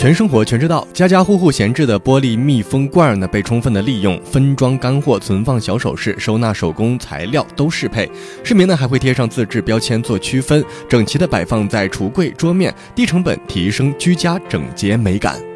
全生活全知道，家家户户闲置的玻璃密封罐呢，被充分的利用，分装干货、存放小首饰、收纳手工材料都适配。市民呢还会贴上自制标签做区分，整齐的摆放在橱柜、桌面，低成本提升居家整洁美感。